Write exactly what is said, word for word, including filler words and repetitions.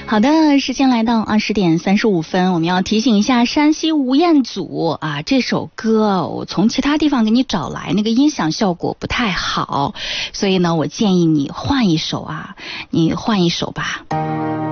好的，时间来到二十点三十五分，我们要提醒一下山西吴彦祖啊，这首歌我从其他地方给你找来，那个音响效果不太好，所以呢，我建议你换一首啊，你换一首吧。